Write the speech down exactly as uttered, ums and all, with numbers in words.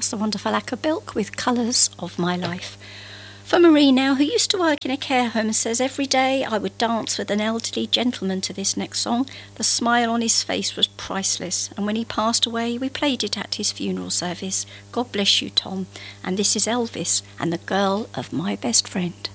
that's the wonderful Acker Bilk with Colours of My Life. For Marie now, who used to work in a care home and says every day I would dance with an elderly gentleman to this next song. The smile on his face was priceless, and when he passed away we played it at his funeral service. God bless you, Tom. And this is Elvis and the Girl of My Best Friend.